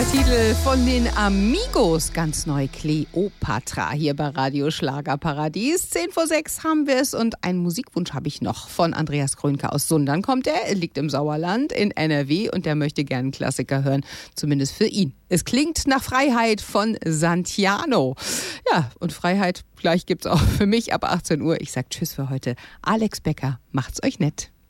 Titel von den Amigos, ganz neu, Kleopatra, hier bei Radio Schlagerparadies. 5:10 haben wir es und einen Musikwunsch habe ich noch von Andreas Krönke aus Sundern. Kommt er liegt im Sauerland in NRW und der möchte gerne einen Klassiker hören, zumindest für ihn. Es klingt nach Freiheit von Santiano. Ja, und Freiheit gleich gibt's auch für mich ab 18 Uhr. Ich sag Tschüss für heute. Alex Becker, macht's euch nett.